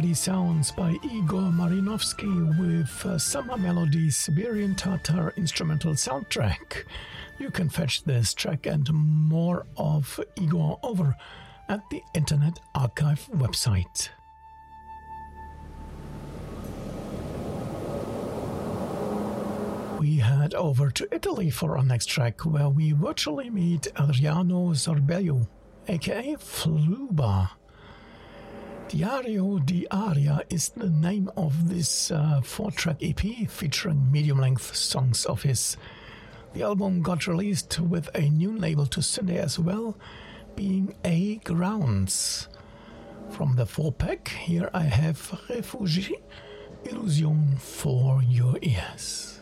Lovely sounds by Igor Marinovsky with Summer Melodies Siberian Tatar instrumental soundtrack. You can fetch this track and more of Igor over at the Internet Archive website. We head over to Italy for our next track, where we virtually meet Adriano Zorbello, aka Fluba. Diario di Aria is the name of this 4-track EP featuring medium-length songs of his. The album got released with a new label to Sunday as well, being A Grounds. From the 4-pack, here I have Refugie Illusion for your ears.